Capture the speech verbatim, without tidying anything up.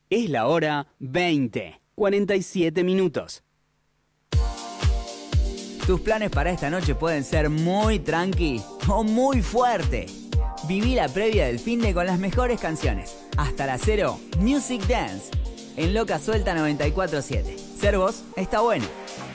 Es la hora veinte, cuarenta y siete minutos. Tus planes para esta noche pueden ser muy tranqui o muy fuerte. Viví la previa del finde con las mejores canciones. Hasta las cero, Music Dance. En Loca Suelta noventa y cuatro siete. Ser vos está bueno.